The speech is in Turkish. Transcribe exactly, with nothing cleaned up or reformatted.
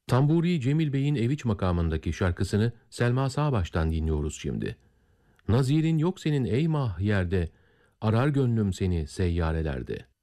Tamburi Cemil Bey'in Eviç makamındaki şarkısını Selma Sağbaş'tan dinliyoruz şimdi. Nazirin yok senin ey mah yerde, arar gönlüm seni seyyarelerde.